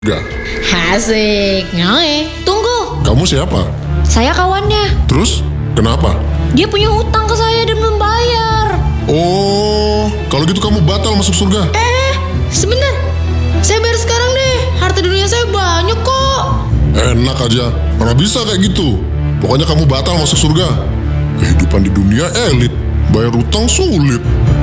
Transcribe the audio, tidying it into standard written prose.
Enggak. Asik. Ngoe. Tunggu. Kamu siapa? Saya kawannya. Terus? Kenapa? Dia punya hutang ke saya dan belum bayar. Oh, kalau gitu kamu batal masuk surga. Sebentar. Saya bayar sekarang deh. Harta dunia saya banyak kok. Enak aja, mana bisa kayak gitu. Pokoknya kamu batal masuk surga. Kehidupan di dunia elit, bayar utang sulit.